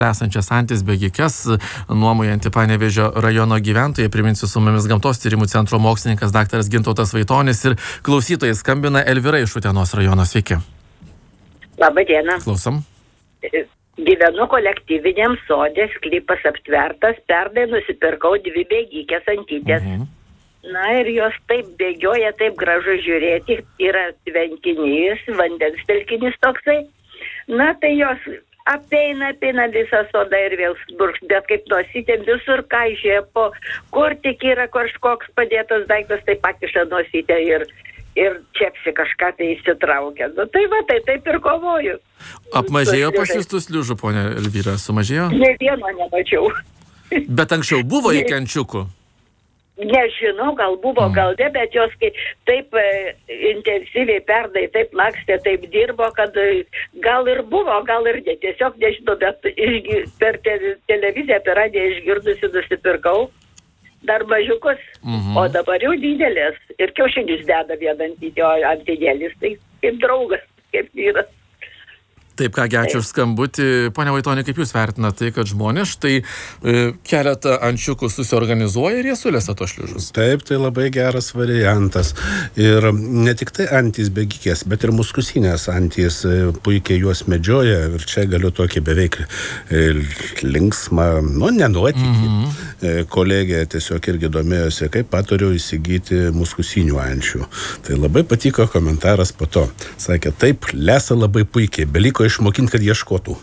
esančias antis bėgikes, nuomojantį Panevėžio rajono gyventojai. Priminsiu, su mumis Gamtos tyrimų centro mokslininkas daktaras Gintautas Vaitonis ir klausytojai skambina. Elvyra iš Utenos rajono. Sveiki. Labą dieną. Klausom. Gyvenu kolektyviniam sode, sklypas aptvertas, pernai nusipirkau 2 bėgikės antytės. Na ir jos taip bėgioja, taip gražu žiūrėti, yra tvenkinys, vandens telkinys toksai. Na tai jos apeina visą sodą ir vėl spurkš, bet kaip nosytėm visur kaižėja, kur tik yra kažkoks padėtas daiktas, tai pakiša nosytę ir čepsi kažką tai įsitraukia. Nu tai va, tai taip ir kovoju. Apmažėjo pas jūs tų sliužų, ponia Elvyra, sumažėjo? Ne vieno nemačiau. Bet anksčiau buvo iki ančiukų? Nežinau, gal buvo, gal ne, bet jos taip intensyviai pernai, taip lakstė, taip dirbo, kad gal ir buvo, gal ir ne. Tiesiog nežinau, bet per televiziją, per radiją išgirdusi nusipirkau dar mažiukus, o dabar jau didelės. Ir kiaušinius deda vieną antytį, o antinėlis tai kaip draugas, kaip vyras. Taip, kągi, ačiū už skambutį. Pone Vaitoni, kaip jūs vertinate tai, kad žmonės štai keletą ančiukų susiorganizuoja ir jie sulesa tos šliužus? Taip, tai labai geras variantas. Ir ne tik tai antys bėgikės, bet ir muskusinės antys puikiai juos medžioja. Ir čia galiu tokį beveik linksmą, nenuotykį. Kolegė tiesiog irgi domėjosi, kaip patariu įsigyti muskusinių ančių. Tai labai patiko komentaras po to. Sakė, taip, lesa labai puikiai, beliko išmokinti, kad ieškotų.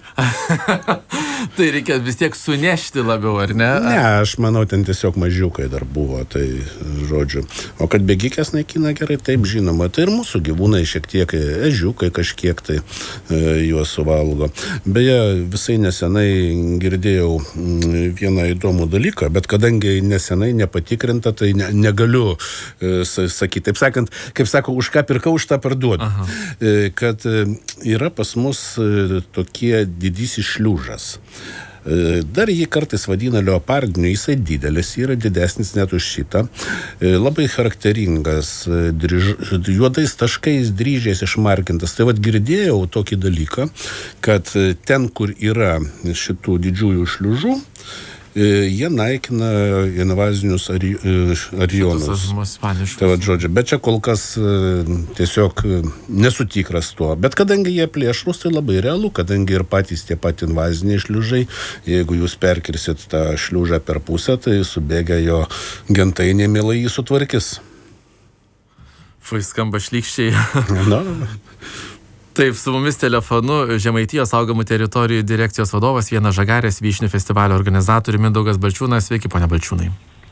Tai reikia vis tiek sunešti labiau, ar ne? Ne, aš manau, ten tiesiog mažiukai dar buvo, tai žodžiu. O kad bėgikės naikina gerai, taip žinoma. Tai ir mūsų gyvūnai šiek tiek, ežiukai kažkiek tai juos suvalgo. Beje, visai nesenai girdėjau vieną įdomų dalyką, bet kadangi nesenai nepatikrinta, tai negaliu sakyti. Taip sakant, kaip sako, už ką pirkau, už tą parduodu. Kad yra pas mus tokie didysis šliužas. Dar jį kartais vadina leopardiniu, jisai didelis, yra didesnis net už šitą. Labai charakteringas, juodais taškais dryžiais išmarkintas. Tai vat girdėjau tokį dalyką, kad ten, kur yra šitų didžiųjų šliužų, jie naikina invazinius arionus. Tai vat žodžiu, bet čia kol kas tiesiog nesu tikras tuo. Bet kadangi jie plėšrus, tai labai realu, kadangi ir patys tie pat invaziniai šliužai, jeigu jūs perkirsit tą šliužą per pusę, tai subėgę jo gentainė mielai jį sutvarkys. Fui, skamba šlykščiai. Taip, su mumis telefonu Žemaitijos saugomų teritorijų direkcijos vadovas, Vienas Žagarės vyšnių festivalio organizatorius Mindaugas Balčiūnas. Sveiki, ponia Balčiūnai.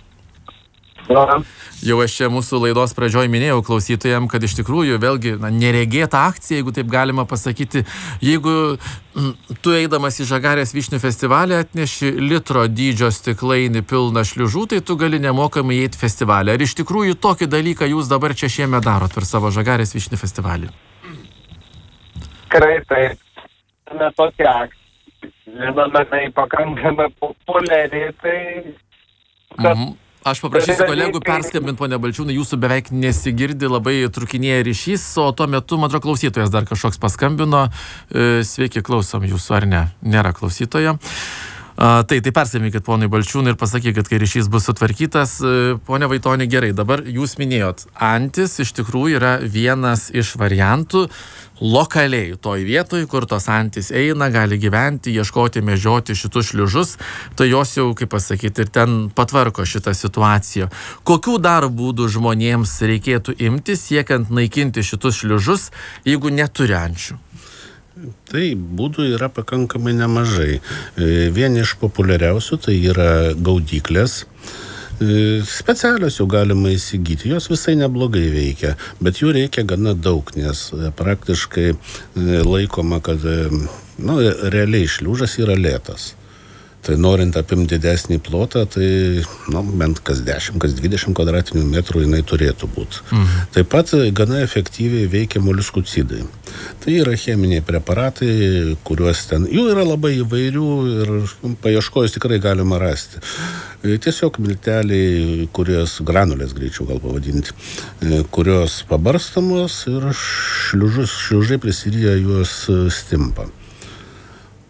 Jau aš čia mūsų laidos pradžioj minėjau klausytojams, kad iš tikrųjų vėlgi neregėta akcija, jeigu taip galima pasakyti, jeigu tu eidamas į Žagarės vyšnių festivalį atneši litro dydžio stiklainį pilną šliužų, tai tu gali nemokamai įeiti festivalį. Ar iš tikrųjų tokį dalyką jūs dabar čia šiemet darot per savo Žagarės vyšnių festivalį? Tikrai taip. Na, tokia akcija. Žinoma, tai pakankamai populiari, tai... Aš paprašysiu kolegų perskambinti, ponia Balčiūnai, jūsų beveik nesigirdi, labai trukinėja ryšys, o tuo metu, man atrodo, klausytojas dar kažkoks paskambino. Sveiki, klausom jūsų, ar ne? Nėra klausytojo. Tai perskambykit ponui Balčiūnui ir pasakykit, kai ryšys bus sutvarkytas. Pone Vaitoni, gerai, dabar jūs minėjot, antis iš tikrųjų yra vienas iš variantų lokaliai, toj vietoj, kur tos antis eina, gali gyventi, ieškoti, medžioti šitus šliužus, tai jos jau, kaip pasakyti, ir ten patvarko šitą situaciją. Kokių dar būdų žmonėms reikėtų imtis, siekiant naikinti šitus šliužus, jeigu neturi ančių? Tai būdų yra pakankamai nemažai. Vieni iš populiariausių tai yra gaudyklės. Specialios jau galima įsigyti, jos visai neblogai veikia, bet jų reikia gana daug, nes praktiškai laikoma, kad realiai šliužas yra lėtas. Tai norint apimti didesnį plotą, tai bent kas 10, kas 20 kvadratinių metrų jinai turėtų būti. Taip pat gana efektyviai veikia moliuskucidai. Tai yra cheminiai preparatai, kuriuos ten, jų yra labai įvairių ir paieškojus tikrai galima rasti. Tiesiog milteliai, kurios granulės greičiau gal pavadinti, kurios pabarstamos ir šliužai prisiryja juos stimpa.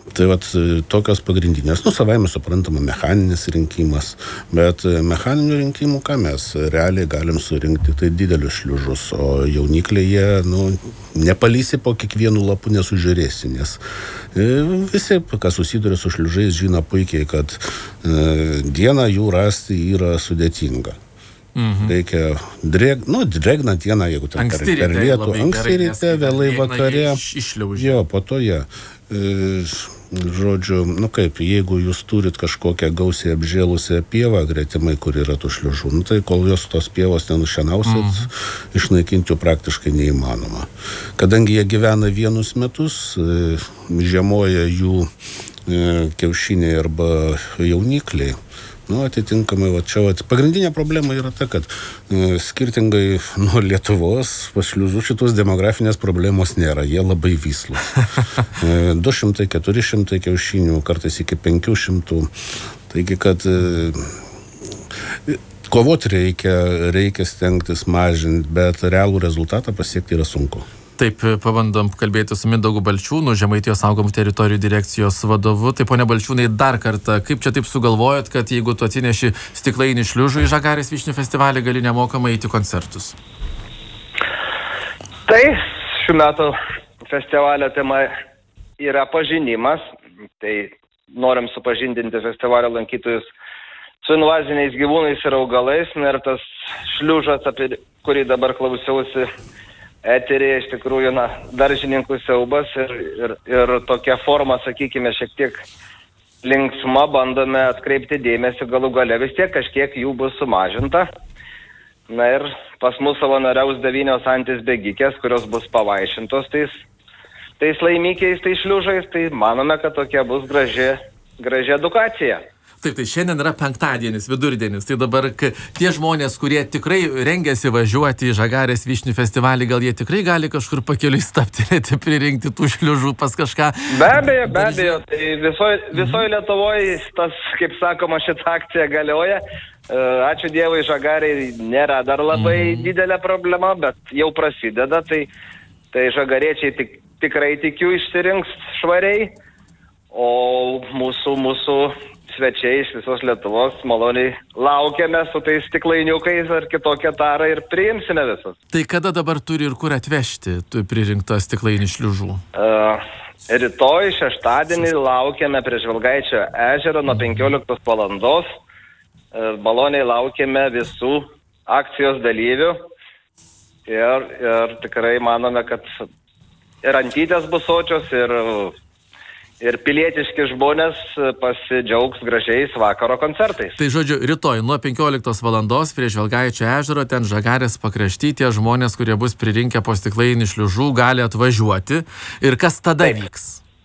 Tai vat tokios pagrindinės, savaime suprantama, mechaninis rinkimas, bet mechaninių rinkimų, ką mes realiai galim surinkti, tai didelius šliužus, o jaunikliai jie, nepalysi po kiekvienų lapų nesužiūrėsi, nes visi, kas susiduria su šliužais, žino puikiai, kad dieną jų rasti yra sudėtinga. Reikia drėgną dieną, jeigu ten per lietų, anksti ryte, vėlai vakare, jo, po to jie. Žodžiu, jeigu jūs turit kažkokią gausiai apžėlusią pievą gretimai, kur yra tų šliužų, tai kol jos tos pievos nenušienausit, išnaikinti jų praktiškai neįmanoma. Kadangi jie gyvena vienus metus, žiemoja jų kiaušiniai arba jaunikliai, atitinkamai, pagrindinė problema yra ta, kad skirtingai nuo Lietuvos pas šliužų šitos demografinės problemos nėra, jie labai vyslūs. 200-400 kiaušinių, kartais iki 500. Taigi, kad kovoti reikia stengtis mažinti, bet realų rezultatą pasiekti yra sunku. Taip, pabandom kalbėti su Mindaugu Balčiūnu, Žemaitijos saugomų teritorijų direkcijos vadovu. Tai, pone Balčiūnai, dar kartą, kaip čia taip sugalvojot, kad jeigu tu atsineši stiklainį šliužų į Žagarės vyšnių festivalį, gali nemokamai eiti koncertus? Tai šių metų festivalio tema yra pažinimas. Tai norim supažindinti festivalio lankytojus su invaziniais gyvūnais ir augalais. Ir tas šliužas, apie kurį dabar klausiausi, eterėje iš tikrųjų, daržininkų siaubas ir tokia forma, sakykime, šiek tiek linksma, bandome atkreipti dėmesį, galų gale vis tiek kažkiek jų bus sumažinta. Ir pas mus savanoriaus 9 antys bėgikės, kurios bus pavaišintos tais laimikiais, tais šliužais, tai manome, kad tokia bus graži edukacija. Taip, tai šiandien yra penktadienis, vidurdienis. Tai dabar tie žmonės, kurie tikrai rengiasi važiuoti į Žagarės vyšnių festivalį, gal jie tikrai gali kažkur pakeliui staptelėti, pririnkti tų šliužų pas kažką? Be abejo. Tai visoje Lietuvoje tas, kaip sakoma, šitą akciją galioja. Ačiū Dievui, Žagariai nėra dar labai didelė problema, bet jau prasideda. Tai žagariečiai tikrai tikiu išsirinks švariai, o mūsų svečiai iš visos Lietuvos maloniai laukiame su tais stiklainiukais ar kitokią tarą ir priimsime visus. Tai kada dabar turi ir kur atvežti pririnktą stiklainį šliužų? Rytoj, šeštadienį laukiame prie Žvelgaičio ežero nuo 15 valandos. Maloniai laukiame visų akcijos dalyvių ir tikrai manome, kad ir antytės bus sočios ir pilietiški žmonės pasidžiaugs gražiais vakaro koncertais. Tai žodžiu, rytoj nuo 15 valandos prie Žvelgaičio ežero, ten Žagarės pakrašty, tie žmonės, kurie bus pririnkę po stiklainį šliužų, gali atvažiuoti. Ir kas tada vyks?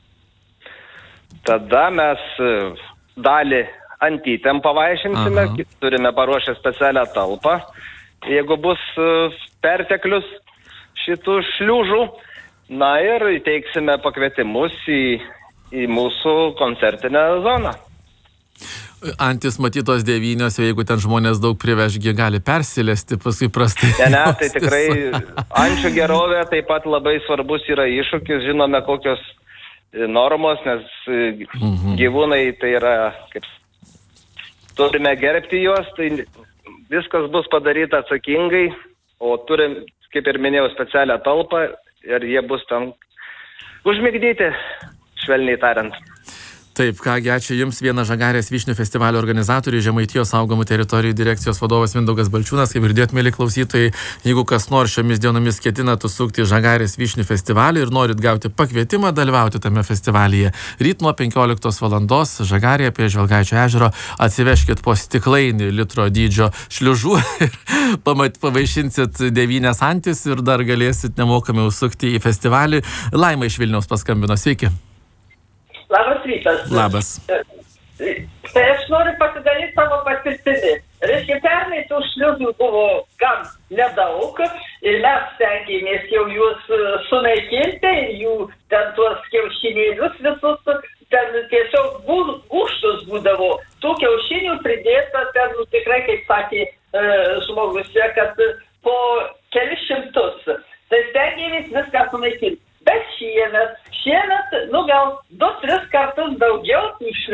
Tada mes dalį antytėm pavaišinsime, turime paruošę specialią talpą. Jeigu bus perteklius šitų šliužų, ir įteiksime pakvietimus į mūsų koncertinę zoną. Antis matytos 9, jeigu ten žmonės daug privežgi, gali persilesti paskui prastai. Ne, tai tikrai ančių gerovė taip pat labai svarbus yra iššūkis. Žinome, kokios normos, nes gyvūnai tai yra, kaip turime gerbti juos, tai viskas bus padaryta atsakingai, o turim, kaip ir minėjau, specialią talpą ir jie bus tam užmigdyti, švelniai tariant. Taip, kągi, ačiū Jums. Vienas Žagarės vyšnių festivalio organizatorių, Žemaitijos saugomų teritorijų direkcijos vadovas Mindaugas Balčiūnas. Kaip girdėjot, mėly klausytojai, jeigu kas nors šiomis dienomis ketinat užsukti į Žagarės vyšnių festivalį ir norit gauti pakvietimą dalyvauti tame festivalyje, ryt nuo 15 valandos Žagarėje prie Žvelgaičio ežero atsiveškit po stiklainį litro dydžio šliužų ir pavaišinsit 9 antis ir dar galėsit nemokamai užsukti į festivalį. Laima iš Vilniaus paskambino. Sveiki. Labas rytas. Labas. Tai aš noriu pasidalyti savo patirtimi. Reiškia, pernai tų šliužų buvo gan nedaug ir mes stengiamės jau juos sunaikinti ir jų ten tuos kiaušinėlius visus ten tiesiog gūžtus būdavo. Tų kiaušinių pridėta ten tikrai, kaip sakė žmogus, kad po kelis šimtus. Tai stengiamės viską sunaikinti. Bet šiemet, gal 2-3 kartus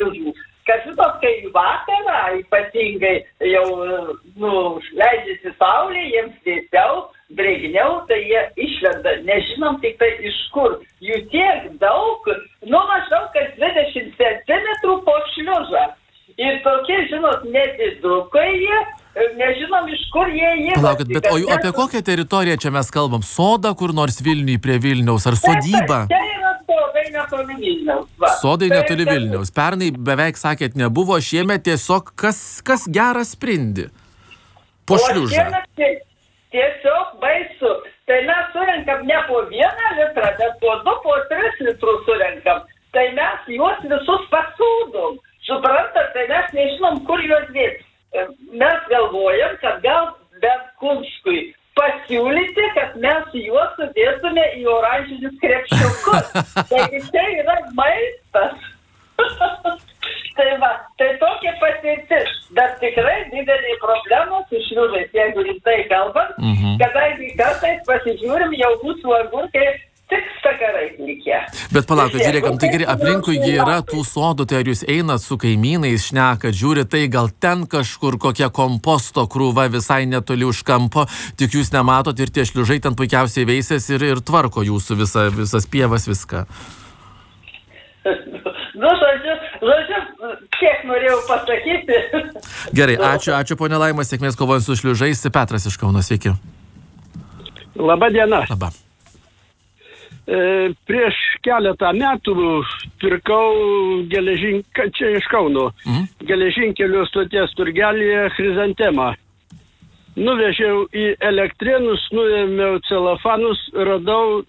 šliužų. Kad žinot, kai vakarą ypatingai jau, leidžiasi saulė, jiems vėsiau, drėgniau, tai jie išlenda. Nežinom tik tai iš kur. Jų tiek daug, maždaug 20 centimetrų po šliužą. Ir tokie, žinot, nedidukai jie, nežinom iš kur jie jie. Palaukit, bet apie kokią teritoriją čia mes kalbam? Sodą kur nors Vilniui prie Vilniaus ar sodybą? Čia yra sodai netoli Vilniaus. Sodai netoli Vilniaus. Pernai beveik sakėt nebuvo, šiemet tiesiog kas geras sprindi po šliužą. Šiemet tiesiog baisu. Tai mes surenkam ne po 1 litrą, bet po 2, po 3 litrus surenkam. Tai mes juos visus pasūdom. Suprantat, tai mes nežinom, kur juos dėti. Mes galvojam, kad gal bet Kunskui pasiūlyti, kad mes juos sudėtume į oranžinius krepšiukus. Taigi čia yra maistas. Tai tokia patirtis. Bet tikrai didelė problema su šliužais, jeigu rimtai kalbant, kadangi kartais pasižiūrim jau mūsų agurkai tik stakarai likę. Bet palaukit, žiūrėkam, tai gerai, aplinkui yra tų sodų, tai ar jūs einat su kaimynais, šnekat, žiūri, tai gal ten kažkur kokia komposto krūva visai netoli už kampo, tik jūs nematot ir tie šliužai ten puikiausiai veisės ir tvarko jūsų visas pievas, viską. Žodžiu, kiek norėjau pasakyti. Gerai, ačiū ponia Laima, sėkmės kovojant su šliužais. Petras iš Kauno, sveiki. Labą dieną. Labą. Prieš keletą metų pirkau čia iš Kauno, geležinkelio stoties turgelyje chrizantemą. Nuvežiau į Elektrėnus, nuėmiau celofanus, radau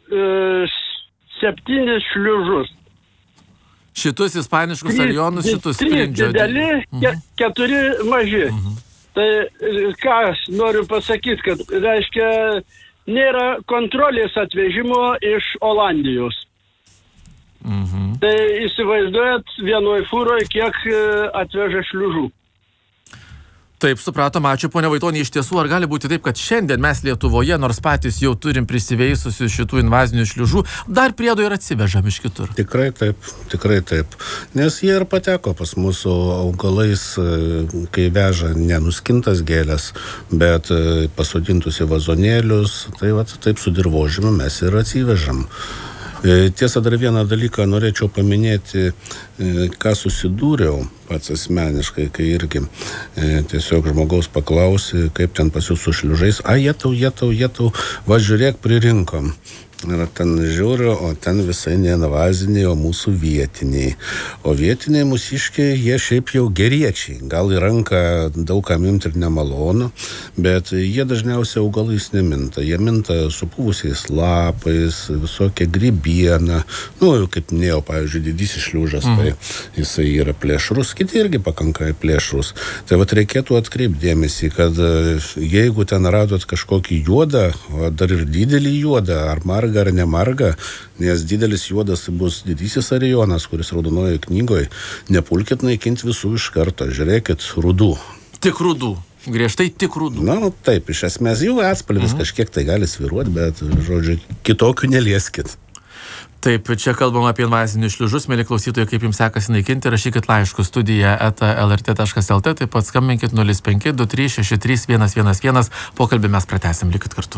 7 šliužus. Šitus ispaniškus arijonus, šitus sprindžio. 3 dideli, 4 maži. Tai ką noriu pasakyti, kad reiškia nėra kontrolės atvežimo iš Olandijos. Tai įsivaizduojat vienoj fūroj, kiek atveža šliužų. Taip, supratom, ačiū ponia Vaitonė. Iš tiesų, ar gali būti taip, kad šiandien mes Lietuvoje, nors patys jau turim prisiveisusių šitų invazinių šliužų, dar priedo ir atsivežam iš kitur? Tikrai taip. Nes jie ir pateko pas mūsų augalais, kai veža nenuskintas gėlės, bet pasodintus į vazonėlius, tai taip su dirvožemiu mes ir atsivežam. Tiesa, dar vieną dalyką norėčiau paminėti, ką susidūriau pats asmeniškai, kai irgi tiesiog žmogaus paklausi, kaip ten pas jūs su šliužais, jetau, va žiūrėk, pririnkom. Ir ten žiūriu, o ten visai ne invaziniai, o mūsų vietiniai. O vietiniai mūsiškiai, jie šiaip jau geriečiai. Gal į ranką daug kam imti ir nemalonu, bet jie dažniausiai augalais neminta. Jie minta supuvusiais lapais, visokia grybiena. Kaip minėjau, pavyzdžiui, didysis šliužas, tai jisai yra plėšrus, kiti irgi pakankamai plėšrus. Tai reikėtų atkreipti dėmesį, kad jeigu ten radot kažkokį juodą, o dar ir didelį juodą, ar margą, ar nemarga, nes didelis juodas bus didysis arijonas, kuris raudonoje knygoje. Nepulkit naikinti visų iš karto. Žiūrėkit, rudų. Tik rudų. Griežtai tik rudų. Taip, iš esmės jų atspalvis kažkiek tai gali svyruoti, bet, žodžiu, kitokių nelieskit. Taip, čia kalbam apie invazinius šliužus. Mėly klausytojai, kaip jums sekasi naikinti, rašykit laiškus studija@lrt.lt, taip pat skambinkit 05 23 63 111. Pokalbį mes pratęsim, likit kartu.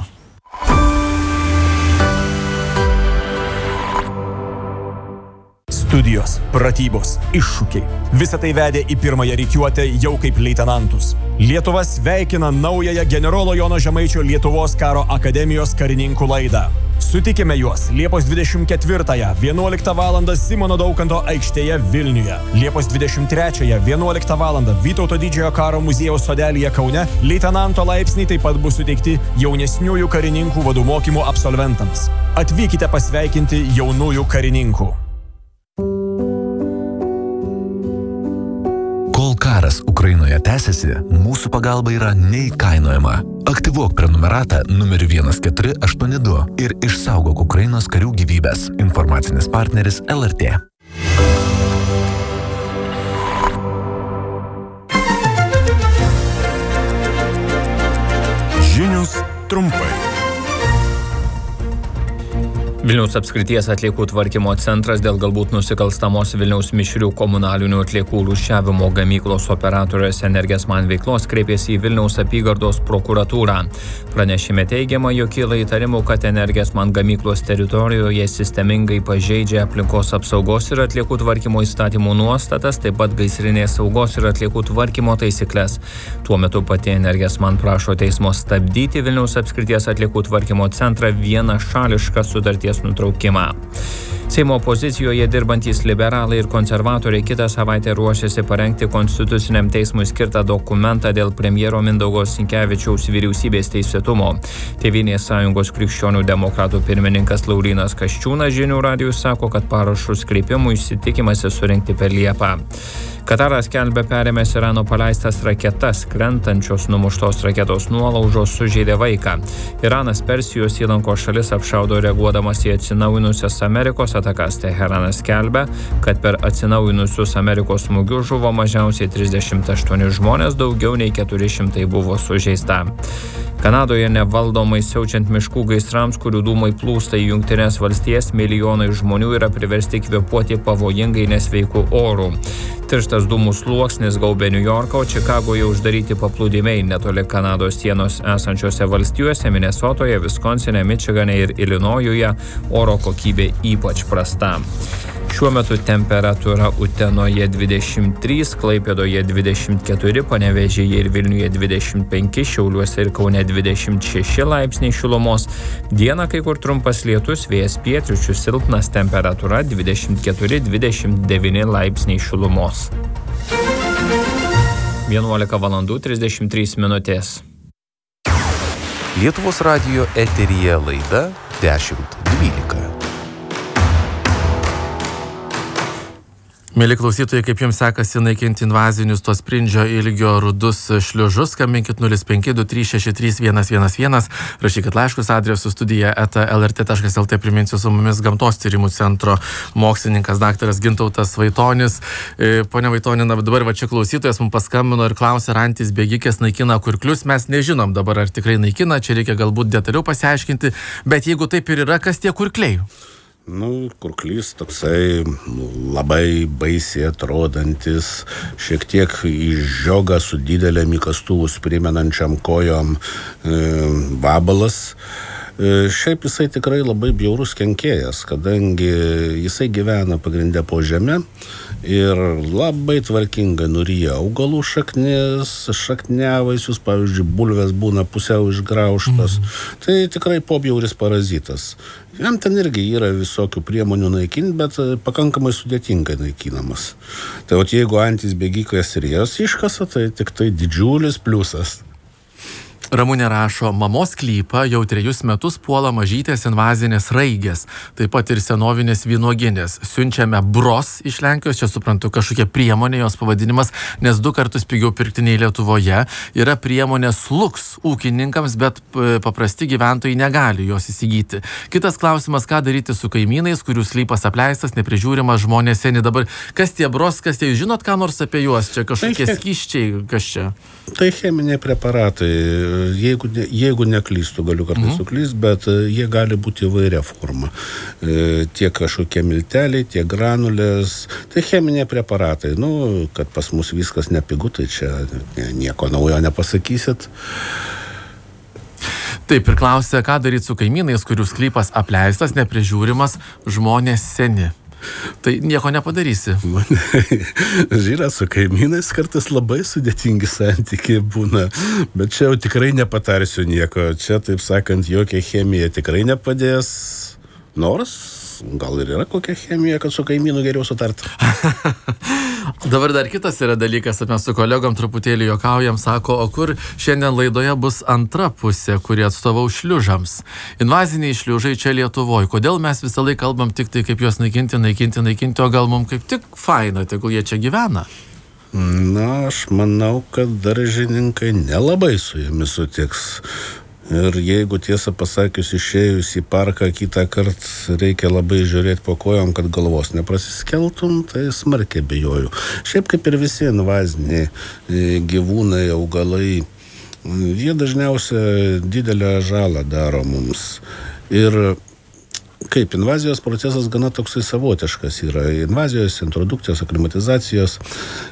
Studijos, pratybos, iššūkiai. Visą tai vedė į pirmąją rikiuotę jau kaip leitenantus. Lietuva sveikina naująją generolo Jono Žemaičio Lietuvos karo akademijos karininkų laidą. Sutikime juos Liepos 24-ąją 11 val. Simono Daukanto aikštėje Vilniuje. Liepos 23-ąją 11 val. Vytauto didžiojo karo muziejaus sodelyje Kaune leitenanto laipsniai taip pat bus suteikti jaunesniųjų karininkų vadų mokymų absolventams. Atvykite pasveikinti jaunųjų karininkų. Kol karas Ukrainoje tęsiasi, mūsų pagalba yra neįkainojama. Aktyvuok prenumeratą numeriu 1482 ir išsaugok Ukrainos karių gyvybės. Informacinis partneris LRT. Žinios trumpai. Vilniaus apskrities atliekų tvarkymo centras dėl galbūt nusikalstamos Vilniaus mišrių komunalinių atliekų rūšiavimo gamyklos operatorės Energesman veiklos kreipėsi į Vilniaus apygardos prokuratūrą. Pranešime teigiama, jog kyla įtarimų, kad Energesman gamyklos teritorijoje sistemingai pažeidžia aplinkos apsaugos ir atliekų tvarkymo įstatymų nuostatas, taip pat gaisrinės saugos ir atliekų tvarkymo taisyklės. Tuo metu pati Energesman prašo teismo stabdyti Vilniaus apskrities atliekų tvarkymo centrą vienašališką sutarties nutraukimą. Seimo opozicijoje dirbantys liberalai ir konservatoriai kitą savaitę ruošiasi parengti Konstituciniam teismui skirtą dokumentą dėl premjero Mindaugo Sinkevičiaus vyriausybės teisėtumo. Tėvynės sąjungos krikščionių demokratų pirmininkas Laurynas Kasčiūnas žinių radijui sako, kad parašus kreipimui įsitikimasi surinkti per Liepą. Kataras skelbia perėmęs Irano paleistas raketas, krentančios numuštos raketos nuolaužos sužeidė vaiką. Iranas Persijos įlankos šalis apšaudo reaguodamas į atsinaujinusias Amerikos atakas. Teheranas skelbia, kad per atsinaujinusius Amerikos smūgius žuvo mažiausiai 38 žmonės, daugiau nei 400 buvo sužeista. Kanadoje nevaldomai siaučiant miškų gaisrams, kurių dūmai plūsta į Jungtines valstijas, milijonai žmonių yra priversti kvėpuoti pavojingai nesveikų orų. Tirštas dūmų sluoksnis gaubė Niujorką, o Čikagoje uždaryti paplūdimiai netoli Kanados sienos esančiose valstijose, Minesotoje, Viskonsine, Mičigane ir Ilinojuje oro kokybė ypač prasta. Šiuo metu temperatūra Utenoje 23, Klaipėdoje 24, Panevėžyje ir Vilniuje 25, Šiauliuose ir Kaune 26 laipsniai šilumos. Dieną kai kur trumpas lietus, vėjas pietryčių silpnas, temperatūra 24-29 laipsniai šilumos. 11:33 minutės. Lietuvos radijo eteryje laida 10.12. Mėly klausytojai, kaip jums sekasi naikinti invazinius tos sprindžio ilgio rudus šliužus, skambinkit 0523631111, rašykit laiškus adresu studija@lrt.lt. Priminsiu, su mumis Gamtos tyrimų centro mokslininkas daktaras Gintautas Vaitonis. Pone Vaitonina, dabar va čia klausytojas mums paskambino ir klausė, ar antys bėgikės naikina kurklius. Mes nežinom dabar, ar tikrai naikina, čia reikia galbūt detaliau pasiaiškinti, bet jeigu taip ir yra, kas tie kurkliai? Kurklys toksai labai baisiai atrodantis, šiek tiek į žiogą su didelėm įkastuvus primenančiam kojom vabalas. Šiaip jisai tikrai labai bjaurus kenkėjas, kadangi jisai gyvena pagrindę po žeme ir labai tvarkingai nuryja augalų šakniavaisius, pavyzdžiui, bulvės būna pusiau išgraužtos. Tai tikrai pobjauris parazitas. Jam ten irgi yra visokių priemonių naikinti, bet pakankamai sudėtingai naikinamas. Tai jeigu antys bėgiklės ir jas iškasa, tai tik tai didžiulis pliusas. Ramunė rašo, mamos sklypą jau 3 metus puola mažytės invazinės raigės, taip pat ir senovinės vynuoginės. Siunčiame bros iš Lenkijos, čia suprantu kažkokia priemonė, jos pavadinimas, nes 2 kartus pigiau pirkti nei Lietuvoje. Yra priemonė sluks ūkininkams, bet paprasti gyventojai negali jos įsigyti. Kitas klausimas, ką daryti su kaimynais, kurių sklypas apleistas, neprižiūrimas, žmonės seni. Dabar kas tie bros, kas tie, žinot ką nors apie juos? Čia kažkokie skysčiai, kas čia? Tai cheminiai preparatai. Jeigu neklystu, galiu kartais suklysti, bet jie gali būti įvairia forma. Tiek kažkokie milteliai, tiek granulės. Tai cheminiai preparatai. Kad pas mus viskas nepigu, tai čia nieko naujo nepasakysit. Taip, ir klausia, ką daryti su kaimynais, kurių sklypas apleistas, neprižiūrimas, žmonės seni. Tai nieko nepadarysi. Žiūrė, su kaimynais kartais labai sudėtingi santykiai būna, bet čia jau tikrai nepatarsiu nieko. Čia, taip sakant, jokia chemija tikrai nepadės. Nors, gal ir yra kokia chemija, kad su kaimynu geriau sutart. Dabar dar kitas yra dalykas, mes su kolegom truputėlį juokaujam, sako, o kur šiandien laidoje bus antra pusė, kurie atstovau šliužams. Invaziniai šliužai čia Lietuvoje. Kodėl mes visą laiką kalbam tik tai, kaip juos naikinti, o gal mums kaip tik faina, tegul jie čia gyvena? Aš manau, kad daržininkai nelabai su jomis sutiks. Ir jeigu tiesą pasakius išėjus į parką kitą kartą reikia labai žiūrėti po kojom, kad galvos neprasiskeltum, tai smarkiai bijoju. Šiaip kaip ir visi invaziniai gyvūnai, augalai, jie dažniausiai didelę žalą daro mums. Ir Kaip invazijos procesas gana toksai savotiškas yra. Invazijos, introdukcijos, aklimatizacijos